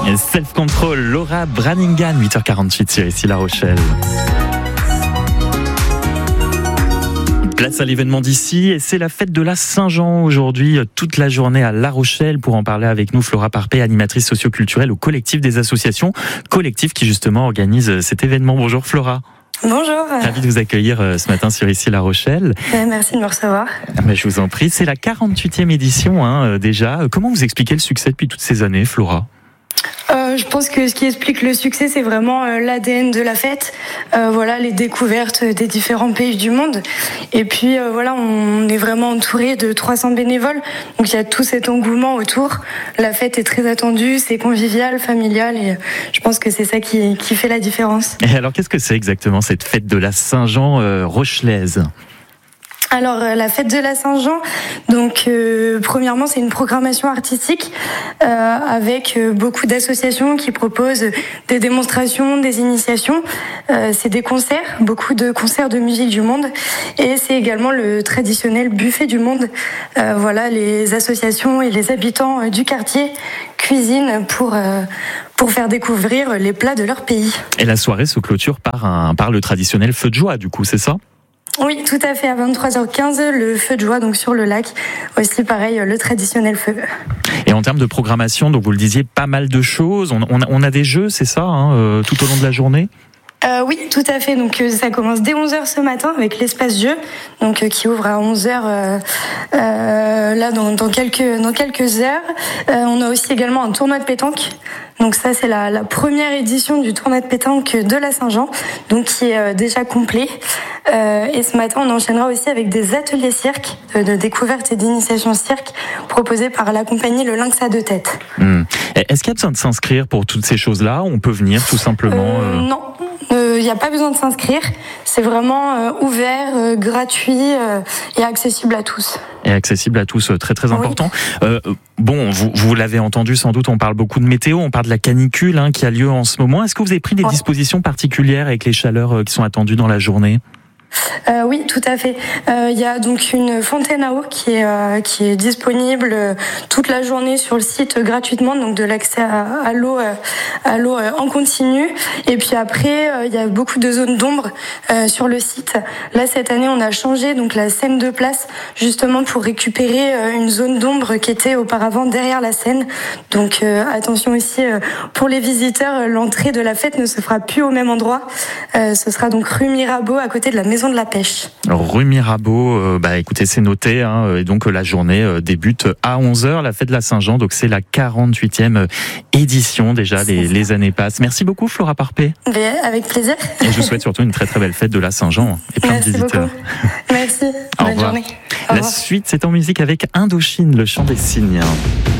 Self-Control, Laura Branigan, 8h48 sur ici La Rochelle. Place à l'événement d'ici et c'est la fête de la Saint-Jean aujourd'hui, toute la journée à La Rochelle. Pour en parler avec nous, Flora Parpé, animatrice socioculturelle au collectif des associations, collectif qui justement organise cet événement. Bonjour Flora. Bonjour. Ravi de vous accueillir ce matin sur ici La Rochelle. Merci de me recevoir. Je vous en prie, c'est la 48e édition déjà. Comment vous expliquez le succès depuis toutes ces années, Flora ? Je pense que ce qui explique le succès, c'est vraiment l'ADN de la fête. Voilà, les découvertes des différents pays du monde. Et puis voilà, on est vraiment entouré de 300 bénévoles. Donc il y a tout cet engouement autour. La fête est très attendue, c'est convivial, familial, et je pense que c'est ça qui fait la différence. Et alors, qu'est-ce que c'est exactement cette fête de la Saint-Jean rochelaise ? Alors la fête de la Saint-Jean, donc premièrement c'est une programmation artistique avec beaucoup d'associations qui proposent des démonstrations, des initiations, c'est des concerts, beaucoup de concerts de musique du monde, et c'est également le traditionnel buffet du monde. Voilà, les associations et les habitants du quartier cuisinent pour faire découvrir les plats de leur pays. Et la soirée se clôture par le traditionnel feu de joie, du coup, c'est ça ? Oui, tout à fait. À 23h15, le feu de joie, donc sur le lac. Aussi, pareil, le traditionnel feu. Et en termes de programmation, donc vous le disiez, pas mal de choses. On a des jeux, c'est ça, tout au long de la journée ? Oui, tout à fait. Donc ça commence dès 11h ce matin avec l'espace jeu, donc qui ouvre à 11h là dans quelques heures. On a aussi également un tournoi de pétanque. Donc ça c'est la première édition du tournoi de pétanque de la Saint-Jean, donc qui est déjà complet. Et ce matin on enchaînera aussi avec des ateliers cirque de découverte et d'initiation cirque proposés par la compagnie Le Lynx à deux têtes. Est-ce qu'il y a besoin de s'inscrire pour toutes ces choses-là ? On peut venir tout simplement Non. Il n'y a pas besoin de s'inscrire, c'est vraiment ouvert, gratuit et accessible à tous. Et accessible à tous, très très important. Oui. Bon, vous l'avez entendu sans doute, on parle beaucoup de météo, on parle de la canicule qui a lieu en ce moment. Est-ce que vous avez pris des dispositions particulières avec les chaleurs qui sont attendues dans la journée ? Oui, tout à fait. Il y a donc une fontaine à eau qui est disponible toute la journée sur le site gratuitement, donc de l'accès à l'eau en continu. Et puis après, il y a beaucoup de zones d'ombre sur le site. Là, cette année, on a changé donc la scène de place justement pour récupérer une zone d'ombre qui était auparavant derrière la scène. Donc attention aussi pour les visiteurs, l'entrée de la fête ne se fera plus au même endroit. Ce sera donc rue Mirabeau à côté de la Maison de la Pêche. Rue Mirabeau, écoutez, c'est noté, et donc la journée débute à 11h, la fête de la Saint-Jean, donc c'est la 48e édition déjà, les années passent. Merci beaucoup Flora Parpé. Avec plaisir. Et je vous souhaite surtout une très très belle fête de la Saint-Jean et plein de visiteurs. Beaucoup. Merci, bonne journée. La suite, c'est en musique avec Indochine, le chant des cygnes.